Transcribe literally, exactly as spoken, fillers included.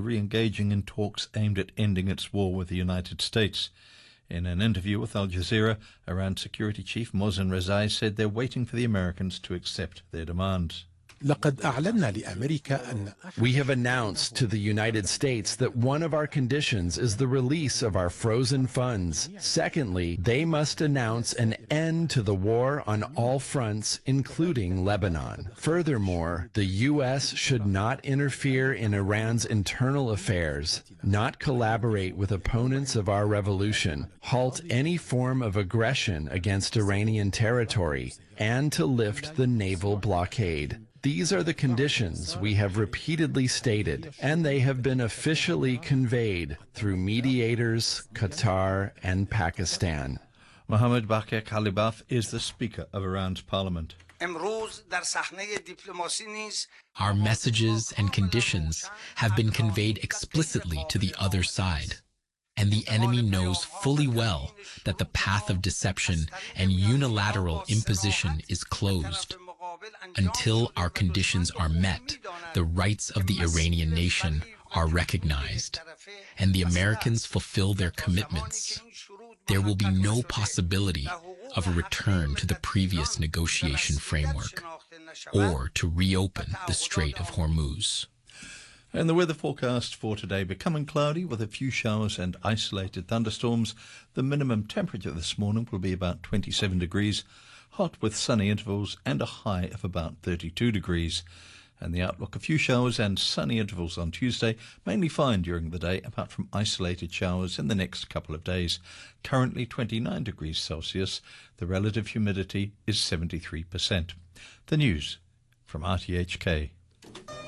re-engaging in talks aimed at ending its war with the United States. In an interview with Al Jazeera, Iran Security Chief Mohsen Rezai said they're waiting for the Americans to accept their demands. We have announced to the United States that one of our conditions is the release of our frozen funds. Secondly, they must announce an end to the war on all fronts, including Lebanon. Furthermore, the U S should not interfere in Iran's internal affairs, not collaborate with opponents of our revolution, halt any form of aggression against Iranian territory, and to lift the naval blockade. These are the conditions we have repeatedly stated, and they have been officially conveyed through mediators, Qatar, and Pakistan. Mohammad Baqir Ghalibaf is the Speaker of Iran's Parliament. Our messages and conditions have been conveyed explicitly to the other side, and the enemy knows fully well that the path of deception and unilateral imposition is closed. Until our conditions are met, the rights of the Iranian nation are recognized, and the Americans fulfill their commitments. There will be no possibility of a return to the previous negotiation framework or to reopen the Strait of Hormuz. And the weather forecast for today: becoming cloudy with a few showers and isolated thunderstorms. The minimum temperature this morning will be about twenty-seven degrees, hot with sunny intervals and a high of about thirty-two degrees. And the outlook: a few showers and sunny intervals on Tuesday, mainly fine during the day, apart from isolated showers in the next couple of days. Currently twenty-nine degrees Celsius. The relative humidity is seventy-three percent. The news from R T H K.